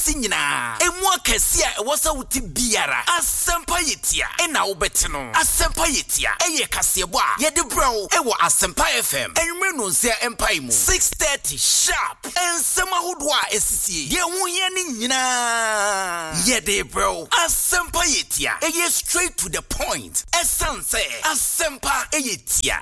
nyina emu akɛse a ɛwɔ sɛ wote biara Asempa Yetia ɛna wobɛte no Asempa Yetia ɛyɛ kaseɛbɔ a yɛde brɛw ɛwɔ Asempa FM ɛnwumere no nsia ɛmpai mu 6:30 sharp ɛnsɛm ahodoɔ a ɛsisie deɛ ho hia ne nyinaa yɛde brɛw Asempa Yetia ɛyɛ straight to the point ɛsan sɛ Asempa Yetia.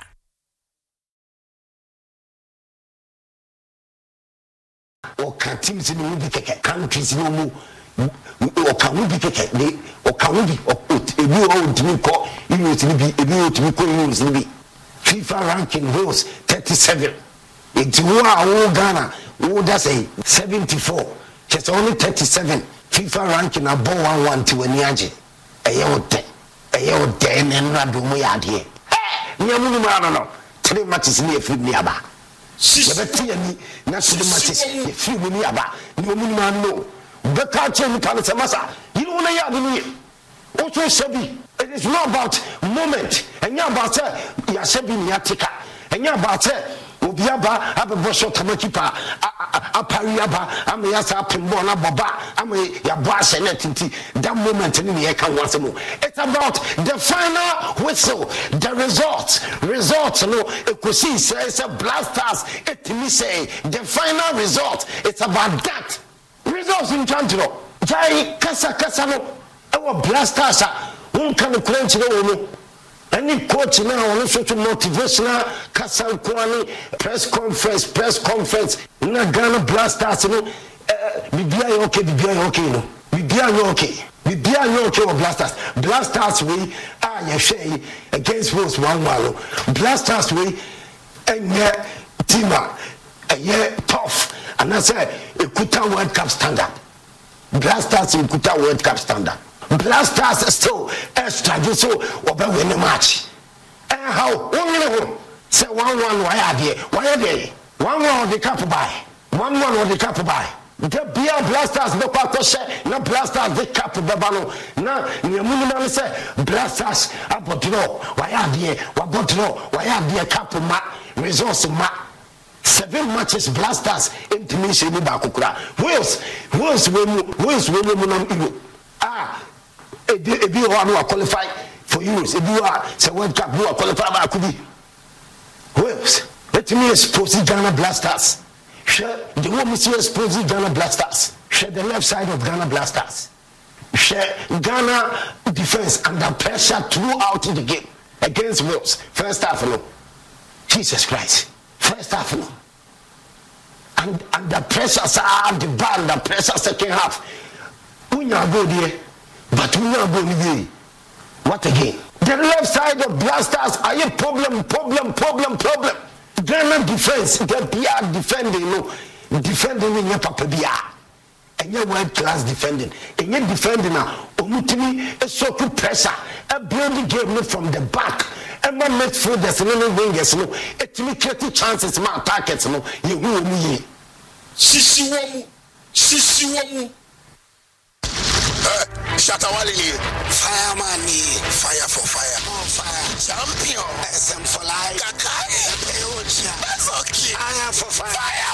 Or can teams in the movie countries no more or can we be taken or can we be or put a new old to be called you to be a new to be called FIFA ranking was 37. It's wow Ghana, what does say 74, just only 37 FIFA ranking above 1 to a Niaji. A year 10 and Radumo yard here. Yamunano, 3 matches near Fidniaba. Yabati national matches few mini aba no minimum no beka chen kan semasa you know ya be also sabi it is not about moment and ya about ya sabi ni atika and ya about obiaba abebo shot makipa apariaba am ya sa pembo na baba am ya bo asenetiti that moment ni ye kan wasemo it's about the final whistle the result no ekosi say Blasters it me say the final result it's about that results in chantro jai kasa no e Blasters won kan crunch no any coach now on social motivational Kassan Kwani press conference na Ghana Blasters no bibia okay no bibia okay or Blasters we you say against Wolves 1-1 Blasters we enye teamer tough and I say Ekuta World Cup standard Blasters Ekuta World Cup standard Blasters still extra so obe win the match. And how only say 1-1 why are they 1-1 the cup by 1-1 on the cup by the Bia Blasters no kwakoshe na Blasters the cup bebano na nyamunu say Blasters abodro why are they cup ma resource ma 7 matches Blasters intimation ni ba kokura Wales we mu nam if you are qualified for Euros, if you are say World Cup, you are qualified by Akubi. Wales, let me expose Ghana Blasters. Share the woman see expose Ghana Blasters. Share the left side of Ghana Blasters. Share Ghana defense under pressure throughout the game against Wales. First half, no. Jesus Christ. First half, no. And the pressure, the band, the pressure second half. When you go there. But we are going to what again? The left side of Blasters are a problem. Ghana defense, they are defending in your papa bia. And your world class defending. And your defending now, omutimi is so good pressure. A build the game from the back. And my midfielders and no wingers, no. It will create chances, my targets, no. You will me. Sisi Shatawali, fireman, fire for fire, on fire, champion, SM for life, Kakai, that's okay, I am for fire,